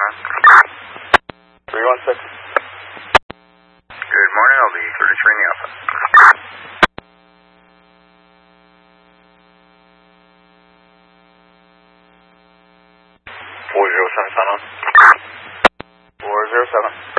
316. Good morning, I'll be 33 in the Alpha. 407 sign on. 407.